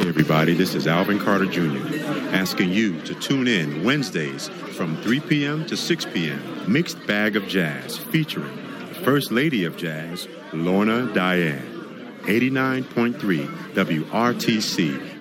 Everybody, this is Alvin Carter Jr. asking you to tune in Wednesdays from 3 p.m. to 6 p.m. Mixed Bag of Jazz featuring the First Lady of Jazz, Lorna Diane. 89.3 WRTC